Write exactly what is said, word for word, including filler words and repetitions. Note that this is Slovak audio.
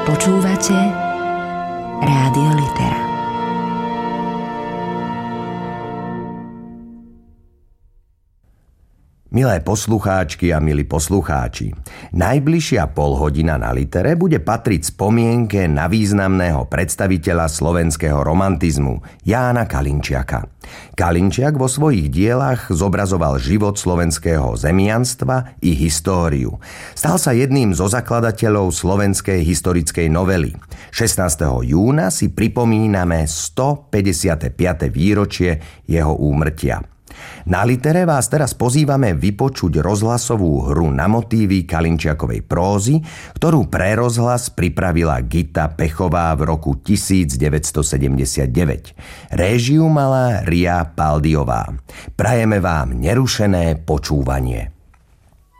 Počúvate Rádio Litera. Milé poslucháčky a milí poslucháči, najbližšia polhodina na Litere bude patriť spomienke na významného predstaviteľa slovenského romantizmu Jána Kalinčiaka. Kalinčiak vo svojich dielach zobrazoval život slovenského zemianstva i históriu. Stal sa jedným zo zakladateľov slovenskej historickej novely. šestnásteho júna si pripomíname stopäťdesiate piate výročie jeho úmrtia. Na Litere vás teraz pozývame vypočuť rozhlasovú hru na motívy Kalinčiakovej prózy, ktorú pre rozhlas pripravila Gita Pechová v roku devätnásťsedemdesiatdeväť. Réžiu mala Ria Paldiová. Prajeme vám nerušené počúvanie.